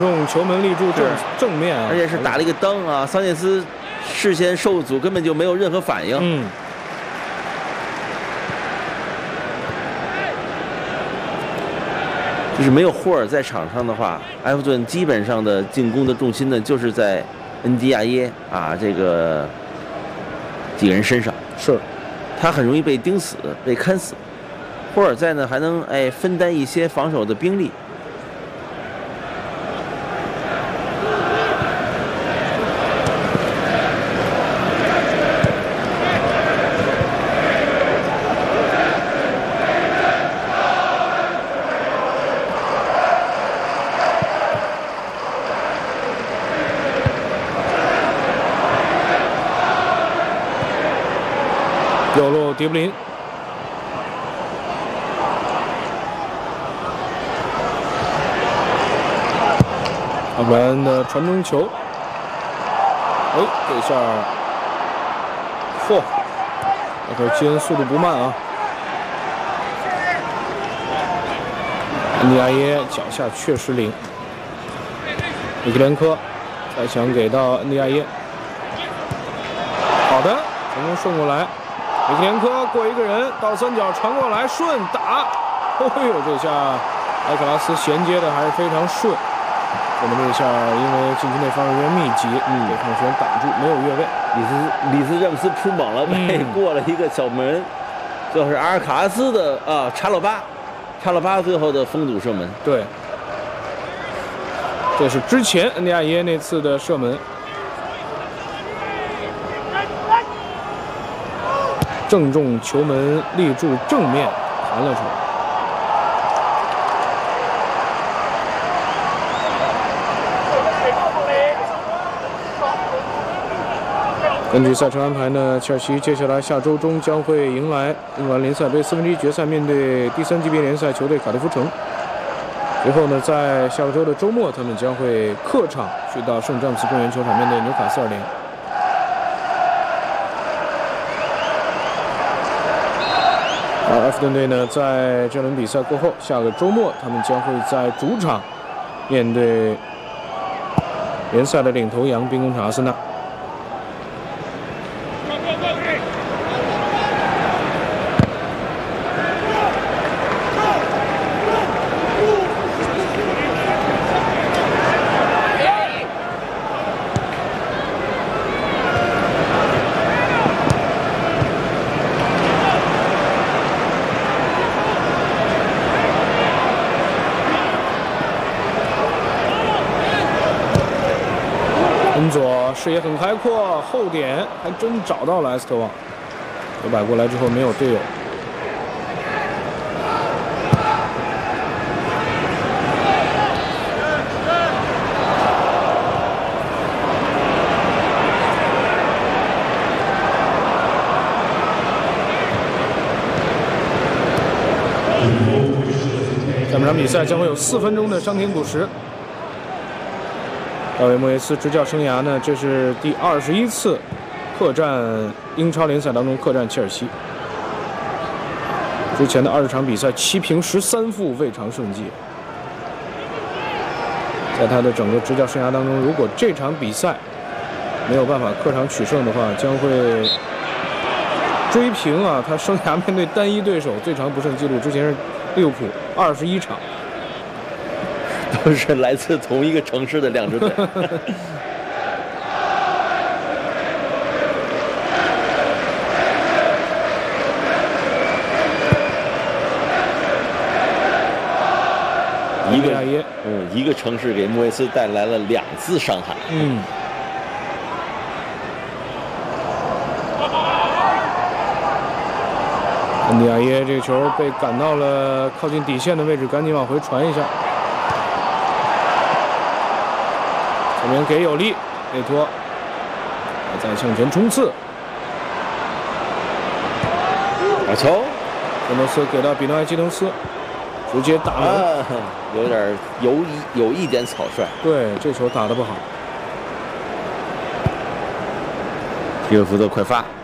用球门立柱正面啊， 而且是打了一个蹬啊，桑切斯视线受阻，根本就没有任何反应。就是没有霍尔在场上的话，埃弗顿基本上的进攻的重心呢，就是在恩迪亚耶啊这个几个人身上。 是， 他很容易被盯死、被看死。霍尔在呢，还能分担一些防守的兵力。 右路迪布林，阿布莱恩的传中球，这下，这会基恩速度不慢啊。恩迪亚耶脚下确实灵，米克连科再想给到恩迪亚耶，好的，成功顺过来。米克连科过一个人，倒三角传过来，顺打。这下埃克拉斯衔接的还是非常顺。我们这下因为禁区内防守人员密集，被防守员挡住，没有越位。 里斯詹姆斯扑猛了，过了一个小门，就是阿尔卡拉斯的查洛巴最后的封堵射门。 对，这是之前恩迪亚耶那次的射门。正中球门立柱正面弹了出来。根据赛程安排呢，切尔西接下来下周中将会迎来英格兰联赛杯1/4决赛，面对第3级别联赛球队卡迪夫城。随后呢，在下个周的周末，他们将会客场去到圣詹姆斯公园球场面对纽卡斯尔联。而埃弗顿队呢，在这轮比赛过后，下个周末他们将会在主场面对联赛的领头羊兵工厂阿森纳。恩佐视野很开阔，后点还真找到了埃斯特旺，球摆过来之后没有队友。下半场比赛将会有4分钟的伤停补时。大卫·莫耶斯执教生涯呢，这是第21次客战英超联赛当中客战切尔西。之前的20场比赛7平13负，未尝胜绩。在他的整个执教生涯当中，如果这场比赛没有办法客场取胜的话，将会追平他生涯面对单一对手最长不胜纪录，之前是利物浦21场。 都是来自同一个城市的2支队。一个城市给莫耶斯带来了2次伤害。 恩迪亚耶这个球被赶到了靠近底线的位置，赶紧往回传一下。这边给有利，内托，再向前冲刺。 好球！ 格诺斯给到比诺埃基滕斯，直接打门， 有一点草率。 对，这球打得不好。 皮尔福德快发！